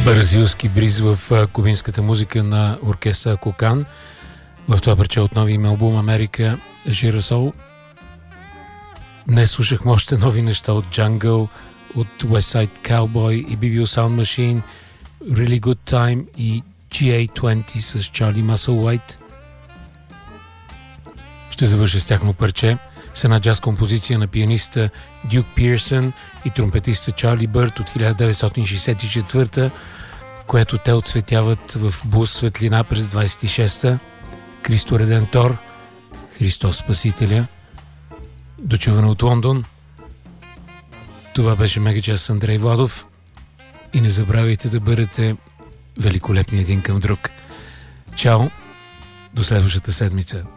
Бразилски бриз в кубинската музика на оркестъра Кокан. В това парче от новия им албум Америка Жирасол. Днес слушахме още нови неща от Jungle, от West Side Cowboy и BBO Sound Machine, Really Good Time и GA20 с Charlie Musselwhite. Ще завърша с тяхно парче с една джаз композиция на пианиста Дюк Пирсън и тромпетиста Чарли Бърт от 1964, което те отцветяват в Блуз светлина през 26-та. Кристо Редентор, Христос Спасителя. Дочуване от Лондон. Това беше Мегаджаз с Андрей Владов. И не забравяйте да бъдете великолепни един към друг. Чао! До следващата седмица.